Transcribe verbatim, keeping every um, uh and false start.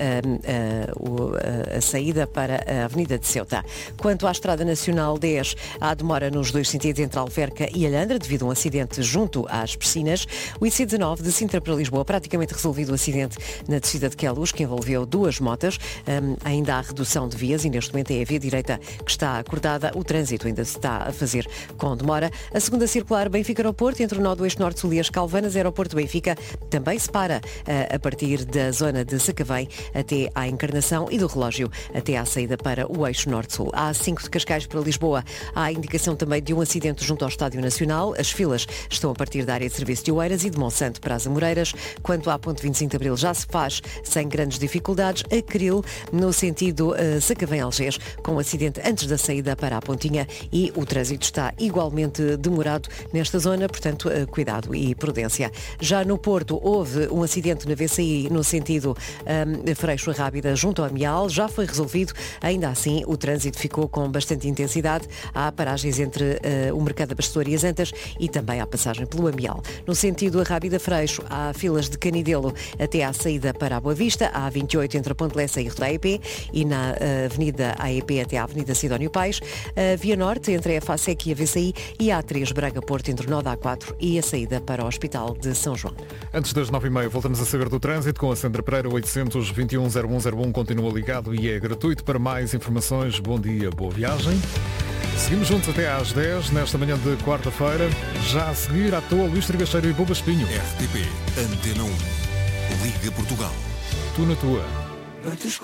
a, a, a saída para a Avenida de Ceuta. Quanto à Estrada Nacional dez, há demora nos dois sentidos entre Alverca e Alhandra devido a um acidente junto às piscinas. O I C dezenove de Sintra para Lisboa, praticamente resolvido o acidente na descida de Queluz, que envolveu duas motas. Um, ainda há redução de vias e neste momento é a via direita que está acordada. O trânsito ainda se está a fazer com demora. A segunda circular Benfica-Aeroporto, entre o nó do eixo norte-sul e as Calvanas, Aeroporto Benfica, também se para uh, a partir da zona de Sacavém até à Encarnação e do relógio até à saída para o eixo norte-sul. A A cinco de Cascais para Lisboa, há a indicação também de um acidente junto ao Estádio Nacional. As filas estão a partir da área de serviço de Oeiras e de Monsanto para as Amoreiras. Quanto à ponte vinte e cinco de Abril, já se faz sem grandes dificuldades. A Cril, no sentido uh, Sacavém-Algés, com um acidente antes da saída para a Pontinha e o trânsito está igualmente demorado nesta zona, portanto, uh, cuidado e prudência. Já no Porto, houve um acidente na V C I no sentido um, Freixo-Rábida junto ao Amial, já foi resolvido. Ainda assim, o trânsito ficou com bastante intensidade. Há paragens entre uh, o Mercado da Pastoria e as Antas e também há passagem pelo Amial. No sentido Rábida-Freixo, há filas de Canidelo até à saída para a Boa Vista, há vinte e oito entre a Ponte Lessa e a A E P e na uh, Avenida A E P até à Avenida Sidónio Pais, a Via Norte entre a FASEC e a V C I e a A três Braga-Porto entre o nó da A quatro e a saída para o Hospital de São João. Antes das nove e meia voltamos a saber do trânsito com a Sandra Pereira. Oitocentos e vinte e um zero um zero um continua ligado e é gratuito. Para mais informações, bom dia, boa viagem. Seguimos juntos até às dez, nesta manhã de quarta-feira. Já a seguir, à toa, Luís Tragacheiro e Boba Espinho. R T P, Antena um, Liga Portugal. Tu na tua.